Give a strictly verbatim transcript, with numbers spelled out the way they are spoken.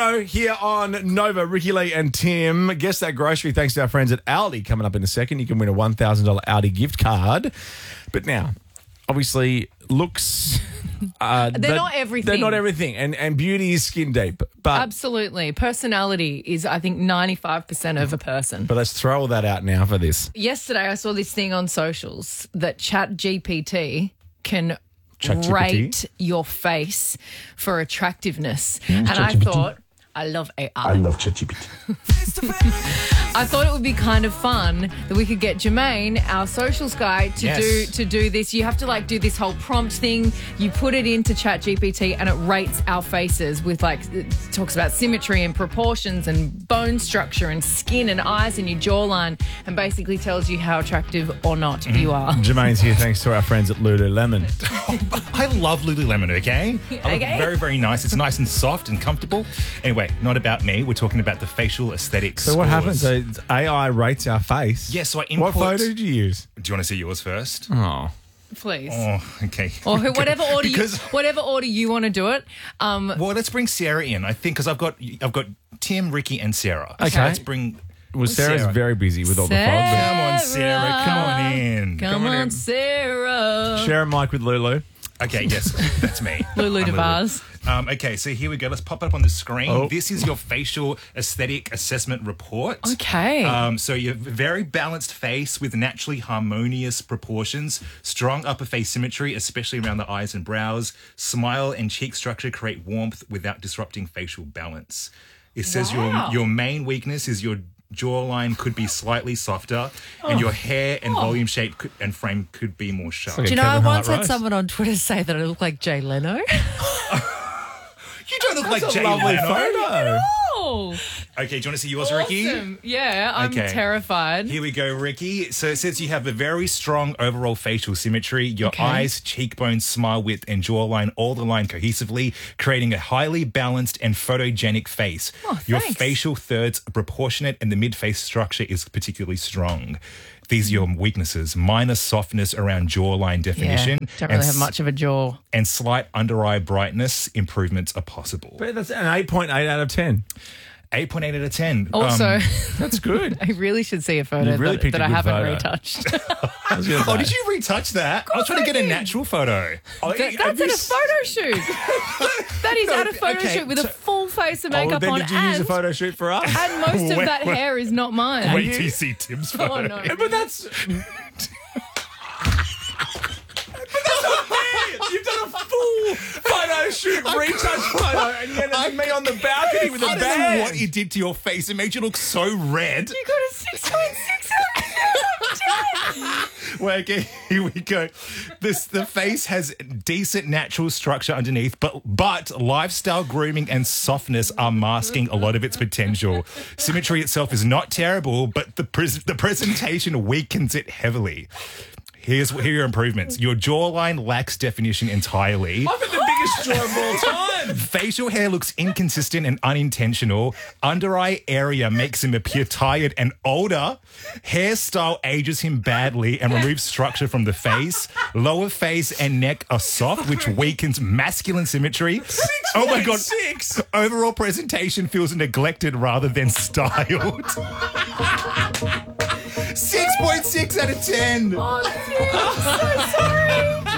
Leno here on Nova. Ricky Lee and Tim. Guess that grocery thanks to our friends at Aldi. Coming up in a second, you can win a one thousand dollars Aldi gift card. But now, obviously, looks... Uh, they're that, not everything. They're not everything. And, and beauty is skin deep. But Absolutely. Personality is, I think, ninety-five percent of a person. But let's throw all that out now for this. Yesterday, I saw this thing on socials that ChatGPT can ChatGPT? rate your face for attractiveness. Mm, and I ChatGPT. thought, I love A I. I love ChatGPT. I thought it would be kind of fun that we could get Jermaine, our socials guy, to Yes. do to do this. You have to like do this whole prompt thing. You put it into ChatGPT and it rates our faces with like it talks about symmetry and proportions and bone structure and skin and eyes and your jawline and basically tells you how attractive or not you are. Jermaine's here thanks to our friends at Lululemon. I love Lululemon, okay? I look Okay. very, very nice. It's nice and soft and comfortable. Anyway, not about me. We're talking about the facial aesthetics. So what happens? So A I rates our face. Yeah, so I What input... photo did you use? Do you want to see yours first? Oh. Please. Oh, okay. Or who- whatever order you, Because- whatever order you want to do it. Um, Well, let's bring Sarah in, I think, because I've got I've got Tim, Ricky, and Sarah. So Okay. let's bring... Well, Sarah's Sarah. very busy with all the Sarah. fun. Come on, Sarah. Come on in. come on on, in. Sarah. Share a mic with Lulu. Okay, yes, that's me. Lulu I'm DeVaz. Um, okay, so here we go. Let's pop it up on the screen. Oh. This is your facial aesthetic assessment report. Okay. Um, so you have a very balanced face with naturally harmonious proportions, strong upper face symmetry, especially around the eyes and brows. Smile and cheek structure create warmth without disrupting facial balance. It says Wow. your your main weakness is your jawline could be slightly softer, and your hair and volume shape could, and frame could be more sharp. like Do you a know, I Kevin once Hart had roast. someone on Twitter say that I look like Jay Leno. You don't look like That's a Jay lovely Leno. photo. Oh, Okay, do you want to see yours, Ricky? awesome. Yeah, I'm Okay. terrified. Here we go, Ricky. So it says you have a very strong overall facial symmetry. Your Okay. eyes, cheekbones, smile width, and jawline all align cohesively, creating a highly balanced and photogenic face. Oh, Your thanks. facial thirds are proportionate, and the mid-face structure is particularly strong. These are your weaknesses: minor softness around jawline definition, Yeah, don't and, really have s- much of a jaw. and slight under-eye brightness. Improvements are possible. But that's an eight point eight out of ten. eight point eight out of ten. Also, Um, That's good. I really should see a photo You've really that, picked that a I good haven't photo. retouched. I was gonna oh, say. did you retouch that? I was trying to get a natural photo. Oh, That- have that's you at a s- photo shoot. That is No, at a photo okay, shoot with a so- full face of Oh, makeup then on, did you use a and, photo shoot for us? and most of Wait, that wait. hair is not mine. Wait you- till you see Tim's photo. Oh no! But that's... You've done a full photo shoot, retouch photo, and yet it's me on the balcony with a I don't know bag. what you did to your face. It made you look so red. You got a six point six out of ten. Well, okay, here we go. This the face has decent natural structure underneath, but but lifestyle grooming and softness are masking a lot of its potential. Symmetry itself is not terrible, but the pres- the presentation weakens it heavily. Here's here are your improvements. Your jawline lacks definition entirely. I've got the biggest jaw of all time. Facial hair looks inconsistent and unintentional. Under eye area makes him appear tired and older. Hairstyle ages him badly and removes structure from the face. Lower face and neck are soft, which weakens masculine symmetry. Oh my god. Six. Overall presentation feels neglected rather than styled. six point six out of ten. Oh, Tim, I'm so sorry.